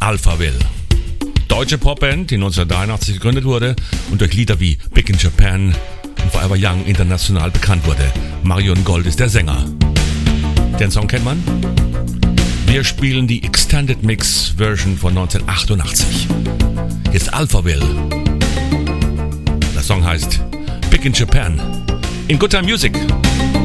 Alphaville. Deutsche Popband, die 1983 gegründet wurde und durch Lieder wie Big in Japan und Forever Young international bekannt wurde. Marion Gold ist der Sänger. Den Song kennt man? Wir spielen die Extended Mix Version von 1988. Hier ist Alphaville. Der Song heißt Big in Japan. In Good Time Music.